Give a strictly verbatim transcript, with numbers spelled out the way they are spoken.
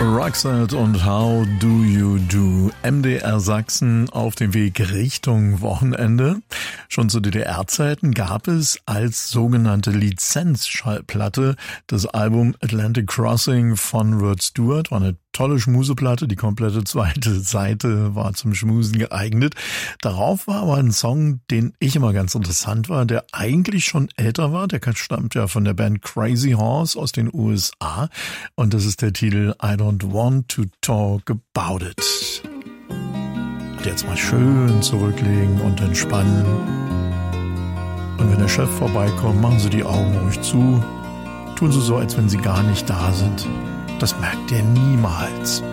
Roxette und How Do You Do? M D R Sachsen auf dem Weg Richtung Wochenende. Schon zu D D R-Zeiten gab es als sogenannte Lizenzschallplatte das Album Atlantic Crossing von Rod Stewart. War eine tolle Schmuseplatte, die komplette zweite Seite war zum Schmusen geeignet. Darauf war aber ein Song, den ich immer ganz interessant war, der eigentlich schon älter war. Der stammt ja von der Band Crazy Horse aus den U S A. Und das ist der Titel I Don't Want to Talk About It. Und jetzt mal schön zurücklegen und entspannen. Und wenn der Chef vorbeikommt, machen Sie die Augen ruhig zu. Tun Sie so, als wenn Sie gar nicht da sind. Das merkt ihr niemals.